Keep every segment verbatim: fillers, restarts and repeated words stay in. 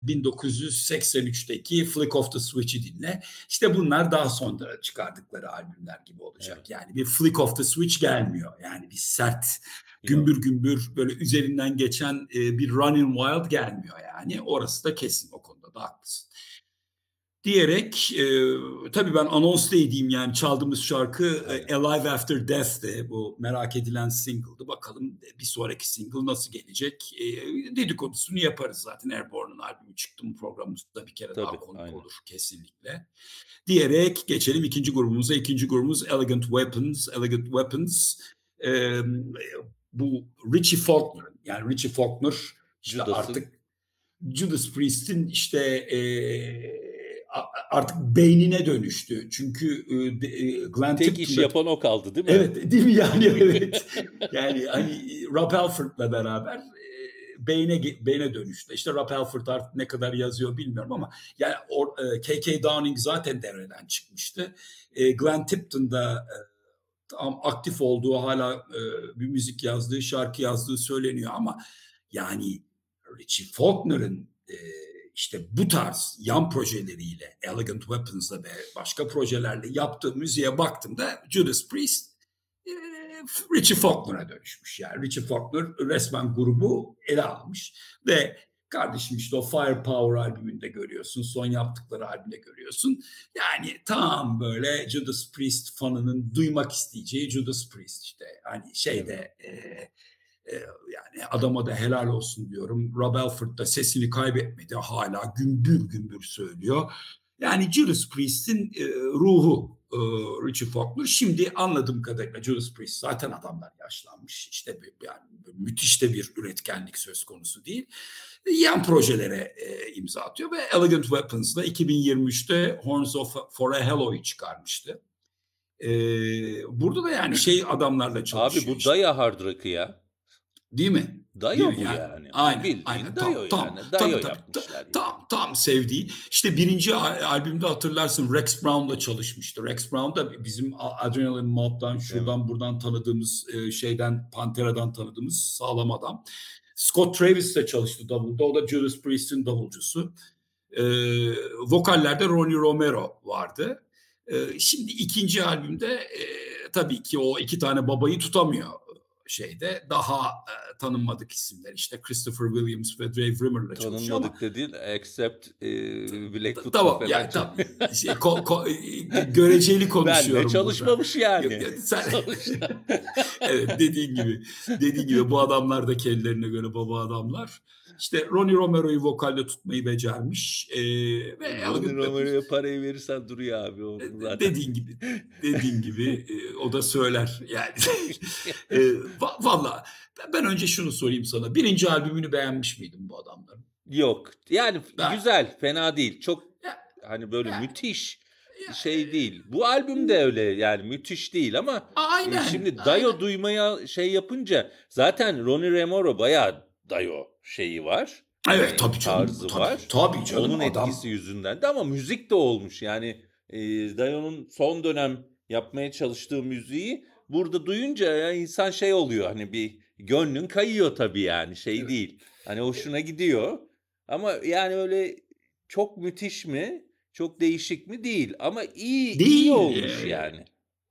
bin dokuz yüz seksen üçteki Flick of the Switch'i dinle. İşte bunlar daha sonra çıkardıkları albümler gibi olacak. Evet. Yani bir Flick of the Switch gelmiyor. Yani bir sert, Yok. gümbür gümbür böyle üzerinden geçen e, bir Running Wild gelmiyor yani. Orası da kesin, o konuda da haklısın. Diyerek e, tabii ben anons da edeyim, yani çaldığımız şarkı e, Alive After Death'ti. Bu merak edilen single'dı. Bakalım bir sonraki single nasıl gelecek? E, dedikodusunu yaparız zaten. Airborne'un albümü çıktı mı programımızda bir kere Tabii, daha konuk aynen. olur kesinlikle. Diyerek geçelim ikinci grubumuza. İkinci grubumuz Elegant Weapons. Elegant Weapons e, bu Richie Faulkner. Yani Richie Faulkner işte Judas'ın. artık Judas Priest'in işte e, artık beynine dönüştü. Çünkü e, Glenn Tek iş Tipton'da... yapan o kaldı değil mi? Evet, değil mi yani? Evet. Yani hani Rob Halford'la beraber e, beyne beyne dönüştü. İşte Rob Halford artık ne kadar yazıyor bilmiyorum ama yani or, e, K K Downing zaten devreden çıkmıştı. E, Glenn Tipton'da e, tam aktif olduğu, hala e, bir müzik yazdığı, şarkı yazdığı söyleniyor ama yani Richie Faulkner'ın e, işte bu tarz yan projeleriyle, Elegant Weapons'la ve başka projelerle yaptığı müziğe baktığımda Judas Priest e, Richie Faulkner'a dönüşmüş. Yani Richie Faulkner resmen grubu ele almış ve kardeşim işte o Firepower albümünde görüyorsun, son yaptıkları albümde görüyorsun. Yani tam böyle Judas Priest fanının duymak isteyeceği Judas Priest işte. Hani şeyde... Evet. E, Yani adama da helal olsun diyorum. Rob Halford da sesini kaybetmedi. Hala gümbür gümbür söylüyor. Yani Judas Priest'in e, ruhu e, Richie Faulkner. Şimdi anladığım kadarıyla Judas Priest zaten adamlar yaşlanmış. İşte yani müthiş de bir üretkenlik söz konusu değil. Yan projelere e, imza atıyor ve Elegant Weapons'la iki bin yirmi üçte Horns of for a Hello'yu çıkarmıştı. E, burada da yani şey adamlarla çalışıyor. Abi bu işte. Daya hard rock'ı ya. Değil mi? Dayo Değil mi bu yani? yani. Aynen, Bildiğin aynen. Dayo Tam, tam, yani. tabii Dayo tabii. yapmışlar yani. Tam, tam sevdiği. İşte birinci albümde hatırlarsın Rex Brown'la çalışmıştı. Rex Brown da bizim Adrenaline Mobb'dan, şuradan Evet. buradan tanıdığımız şeyden, Pantera'dan tanıdığımız sağlam adam. Scott Travis'le çalıştı davulda. O da Judas Priest'in davulcusu. Ee, vokallerde Ronnie Romero vardı. Ee, şimdi ikinci albümde e, tabii ki o iki tane babayı tutamıyor şeyde. Daha e, tanınmadık isimler, işte Christopher Williams ve Dave Rimmer'la çalışıyor ama. Tanınmadık dediğin except e, Blackwood'la tamam falan. yani tam şey, ko, ko, göreceli konuşuyorum. Benle çalışmamış burada. yani. Sen, evet, dediğin gibi dediğin gibi bu adamlar da kendilerine göre baba adamlar. İşte Ronnie Romero'yu vokalde tutmayı becermiş. Ee, ve Ronnie Romero'ya parayı verirsen duruyor abi. O zaten. Dediğin gibi, dediğin gibi e, o da söyler yani. e, va- Valla ben önce şunu sorayım sana. Birinci albümünü beğenmiş miydin bu adamların? Yok. Yani Ben, güzel, fena değil. Çok ya, hani böyle ya, müthiş ya, şey değil. Bu albüm de öyle yani müthiş değil ama aynen, şimdi Dayo aynen. duymaya şey yapınca zaten Ronnie Romero bayağı Dayo şeyi var. Evet Hani tabii canım. tarzı Tabii, var. tabii canım. Onun adam... etkisi yüzünden de ama müzik de olmuş. Yani e, Dayo'nun son dönem yapmaya çalıştığı müziği burada duyunca ya insan şey oluyor, hani bir gönlün kayıyor tabii yani şey Evet. değil. Hani hoşuna gidiyor. Ama yani öyle çok müthiş mi? Çok değişik mi? Değil. Ama iyi Değil. iyi olmuş yani.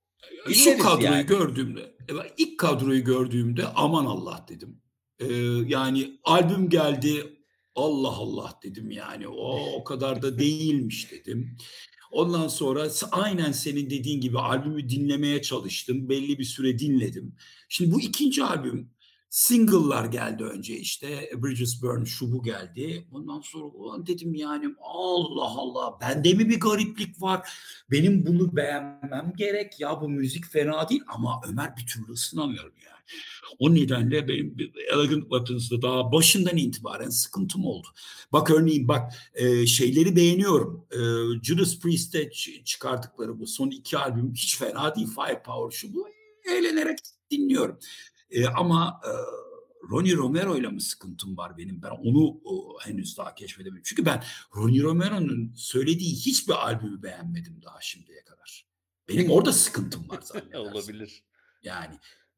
Şu Dinleriz kadroyu yani. gördüğümde, ilk kadroyu gördüğümde aman Allah dedim. Ee, yani albüm geldi, Allah Allah dedim yani. O o kadar da değilmiş dedim. Ondan sonra aynen senin dediğin gibi albümü dinlemeye çalıştım. Belli bir süre dinledim. Şimdi bu ikinci albüm, single'lar geldi önce işte. Bridges Burn şu bu geldi. Ondan sonra ulan dedim yani Allah Allah, bende mi bir gariplik var? Benim bunu beğenmem gerek. Ya bu müzik fena değil ama Ömer bir türlü ısınamıyorum yani. O nedenle benim Elegant Weapons'da daha başından itibaren sıkıntım oldu. Bak örneğin bak e, şeyleri beğeniyorum. E, Judas Priest'te çıkardıkları bu son iki albüm hiç fena değil. Firepower şu bu. Eğlenerek dinliyorum. E, ama e, Ronnie Romero'yla mı sıkıntım var benim? Ben onu o, henüz daha keşfedemedim. Çünkü ben Ronnie Romero'nun söylediği hiçbir albümü beğenmedim daha şimdiye kadar. Benim orada sıkıntım var zannedersin. Olabilir. Yani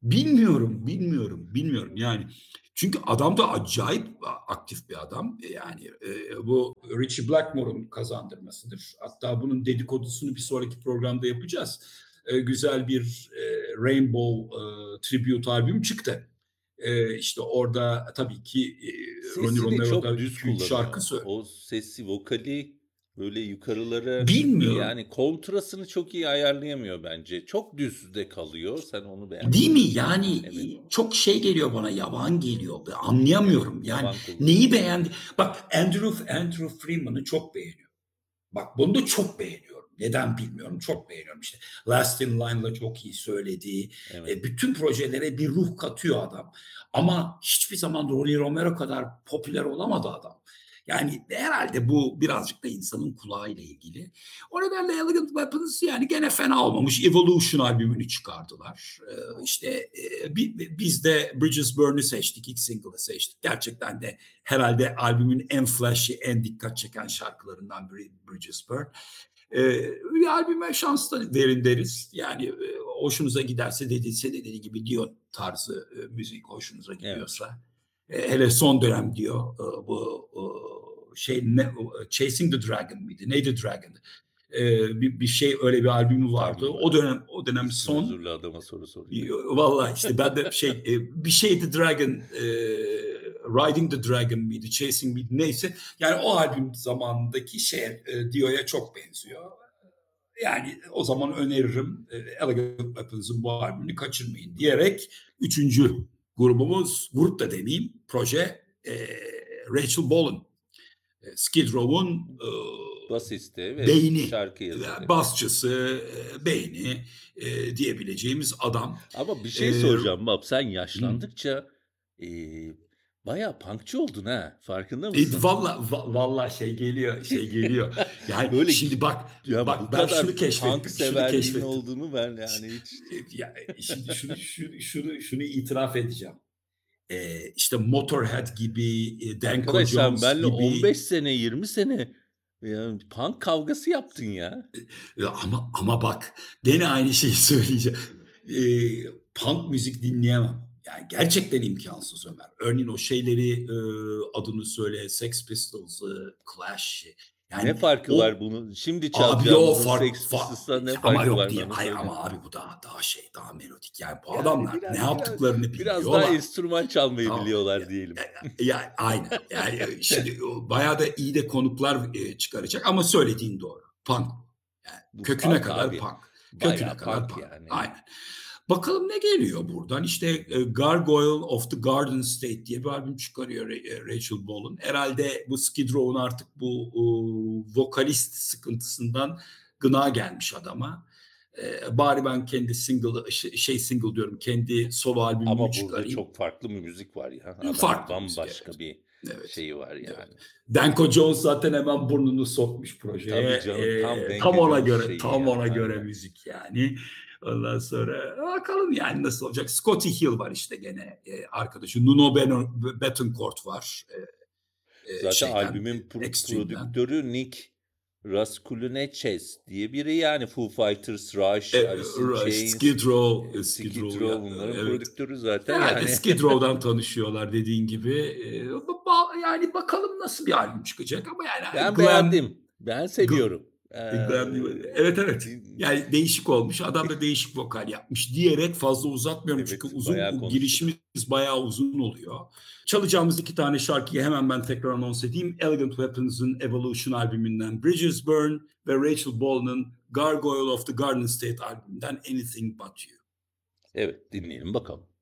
Bilmiyorum, bilmiyorum, bilmiyorum. Yani çünkü adam da acayip a aktif bir adam. E, yani, eee, bu Ritchie Blackmore'un kazandırmasıdır. Hatta bunun dedikodusunu bir sonraki programda yapacağız. Eee, güzel bir, eee, Rainbow, eee, tribute albüm çıktı. Eee, işte orada tabii ki, eee, Ronnie Sesini Romero çok da düz iki üç şarkı kullanıyor. sö O sesi, vokali böyle yukarılara, Bilmiyorum. yani kontrasını çok iyi ayarlayamıyor bence. Çok düzde kalıyor. Sen onu Değil mi? beğenmiyorsun. Yani, Evet, iii, çok şey geliyor bana, yavan geliyor. Be anlayamıyorum. evet, Yani yavan kullanıyor. neyi beğendi? Bak Andrew Andrew Freeman'ı çok beğeniyorum. Bak bunu da çok beğeniyorum. Neden bilmiyorum, çok beğeniyorum işte. Last in Line'la çok iyi söylediği, Evet. eee, bütün projelere bir ruh katıyor adam. Ama hiçbir zaman Ronnie Romero kadar popüler olamadı adam. Yani herhâlde bu birazcık da insanın kulağıyla ilgili. O nedenle Elegant Weapons yani gene fena olmamış. Evolution albümünü çıkardılar. Eee, işte, eee, bi bi biz de Bridges Burn'u seçtik, ilk single'ı seçtik. Gerçekten de herhâlde albümün en flashy, en dikkat çeken şarkılarından biri Bridges Burn. Eee, bir albüme şans da verin deriz. Yani, eee, hoşunuza giderse dediyse dediği gibi Dion tarzı, eee, müzik hoşunuza Evet. gidiyorsa. Eee, hele son dönem diyor, ııı, bu, ııı, şey ne o Chasing the Dragon mıydı? Neydi Dragon? Eee, bir bir şey öyle bir albümü vardı. Tam, O eee, dönem o dönem ismi son özürlü adama soru soruyor. İii, vallahi işte ben de şey, eee, bir şeydi Dragon, eee, Riding the Dragon mıydı, Chasing miydi neyse. Yani o albüm zamanındaki şeye, eee, Dio'ya çok benziyor. Yani o zaman öneririm, eee, Elegant Weapons'ın bu albümünü kaçırmayın diyerek üçüncü grubumuz, grup da demeyeyim, proje, eee, Rachel Bolan. Eee, Skid Row'un, ııı, Basisti ve beyni, şarkı eee, yazarı. basçısı, eee, beyni, eee, diyebileceğimiz adam. Ama bir şey Eee soracağım Bab, sen Hımm. yaşlandıkça, eee, bayağı punkçı oldun ha, farkında E, mısın? valla va vallahi şey geliyor, şey geliyor. Yani Böyle şimdi gi bak, ya bu bak ben kadar şunu punk keşfettim, şunu severliğin keşfettim. olduğunu ben yani hiç Eee, ya, eee, şimdi şunu şunu şunu şunu itiraf edeceğim. Eee, işte Motorhead gibi, eee, Danko Arkadaş sen Jones benle on beş gibi. sene, yirmi sene ya punk kavgası yaptın ya. Ya ama ama bak gene aynı şeyi söyleyeceğim. Eee, punk müzik dinleyemem. Yani gerçekten imkansız Ömer. Örneğin o şeyleri, eee, adını söyle, Sex Pistols'ı, Clash'i Ne yani farkı var o bunun? Şimdi abi o çalacağımızın fark Sex fa Pistols'la ne ama farkı yok var değil. bana Hayır söyle. ama abi bu daha daha şey, daha melodik. Yani bu Yani adamlar ne biraz biraz yaptıklarını biraz daha biliyorlar. enstrüman çalmayı Tamam. biliyorlar Ya, diyelim. ya, ya aynen. Yani şimdi o bayağı da iyi de konuklar eee, çıkaracak ama söylediğin doğru. Punk. Yani Bu köküne punk kadar abi. punk. Köküne Bayağı kadar punk punk. yani. Aynen. Bakalım ne geliyor buradan? İşte e, Gargoyle of the Garden State diye bir albüm çıkarıyor Ra- e, Rachel Bolan. Herhalde bu Skid Row'un artık bu e, vokalist sıkıntısından gına gelmiş adama. E, bari ben kendi single şey şey single diyorum, kendi solo albümümü Ama burada çıkarayım. çok farklı bir müzik var ya. Adamın Farklı müzik, evet. bambaşka bir Evet. şeyi var Evet. yani. Danko Jones zaten hemen burnunu sokmuş projeye. Tabii canım, tam Eee, Danko tam ona Jones göre, şeyi tam ya, ona göre aynen. müzik yani. Ondan sonra bakalım yani nasıl olacak. Scotty Hill var işte gene eee, arkadaşı. Nuno Beno, Bettencourt var eee, eee, Zaten şeyden, albümün pro Extreme'den. prodüktörü Nick Raskulinecz diye biri yani Foo Fighters, Rush, E, Alice in Chains, Skid Row, eee, Skid Skid Row ya, Row bunların evet. prodüktörü zaten Herhalde yani. Skid Row'dan tanışıyorlar dediğin gibi. Eee, ba- yani bakalım nasıl bir albüm çıkacak ama yani Ben glam, beğendim. Ben gl- seviyorum. E, Eee, Glam Newman. Evet, evet. din Yani değişik olmuş. Adam da değişik vokal yapmış diyerek fazla uzatmıyorum çünkü Evet, uzun bayağı o konuştuk. girişimiz bayağı uzun oluyor. Çalacağımız iki tane şarkıyı hemen ben tekrar anons edeyim. Elegant Weapons'ın Evolution albümünden Bridges Burn ve Rachel Bolan'ın Gargoyle of the Garden State albümünden Anything But You. Evet, dinleyelim bakalım.